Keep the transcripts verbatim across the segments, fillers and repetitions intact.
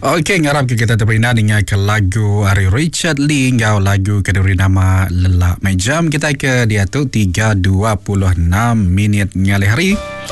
Okey, ngarap kita terperindah dengan ke lagu Ari Richard Lee, ngau lagu keduri nama Lelak Mai Jam. Kita ke dia tu tiga dua puluh enam minit ngalih hari.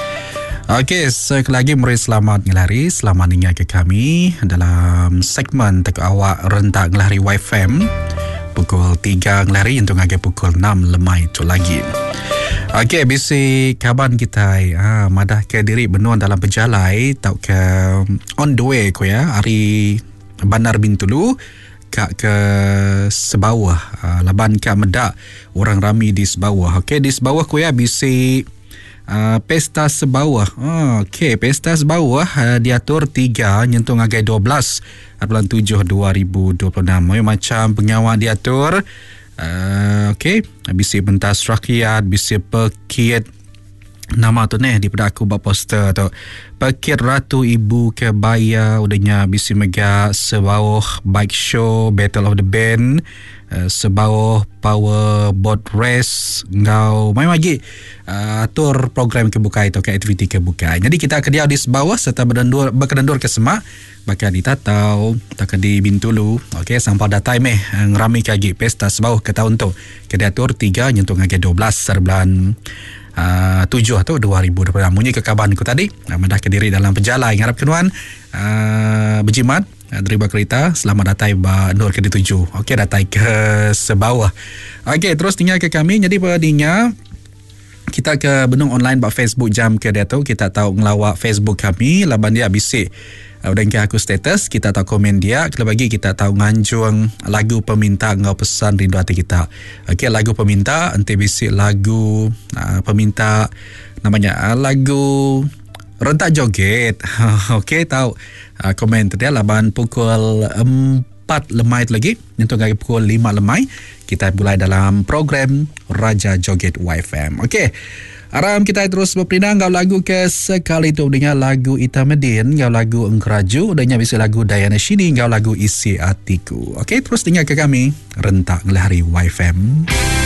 Okey, sekali lagi murid selamat ngelari, selamat dengar ke kami dalam segmen tek awak rentak ngelari Y F M pukul tiga ngelari untuk agak pukul enam lemai tu lagi. Okey, bisi kaban kita ah madah ke diri benua dalam perjalai tau ke on the way ko ya hari Bandar Bintulu kak ke Sebawah ah, laban kak medak orang rami di Sebawah. Okey, di Sebawah ko ya bisi uh, pesta Sebawah. Oh, okey, pesta Sebawah uh, diatur tiga nyentuh ngagai dua belas bulan tujuh dua ribu dua puluh enam. Macam pengawal diatur Uh, Okey, bisi pentas rakyat, bisi pekit nama tu ni daripada aku buat poster tu. Pekit Ratu Ibu Kebaya udahnya bisi mega Sebawah bike show, Battle of the Band, uh, Sebawah power boat race, ngau mai lagi uh, atur program kebuka itu ke aktiviti kebuka. Jadi kita kediau di Sebawah serta berkendur berkendur ke Semak, bakal di Tatau, tak di Bintulu. Okey, sampai datai meh ngerami kagi pesta Sebawah ke tahun tu. Kediatur tiga nyentuh ngage dua belas serbulan Uh, tujuh atau dua ribu dua puluh enam. Munyi kekabaran ku tadi uh, mendah ke diri dalam perjalanan ngarap kenuan uh, berjimat uh, deriba kereta selamat datai ba nur ke tujuh. Okey, datai ke Sebawah. Okey, terus tinggal ke kami. Jadi padinya kita ke benung online ba Facebook jam ke dia tu kita tahu ngelawak Facebook kami laban dia bisik uh, udah ke aku status kita tahu komen dia kita bagi kita tahu nganjung lagu peminta ngau pesan rindu hati kita. Okey, lagu peminta ente bisik lagu uh, peminta namanya uh, lagu rentak joget. Okey, tahu uh, komen tu dia laban pukul empat lemai lagi untuk lagi pukul lima lemai kita mulai dalam program Raja Joget Y F M. Okey, aram kita terus berpindah ngau lagu ke sekali tu dengan lagu Itamedin, ngau lagu Engkeraju, dan bisa lagu Diana Shini, ngau lagu Isi Hatiku. Okey, terus dengar ke kami rentak ngelari Y F M.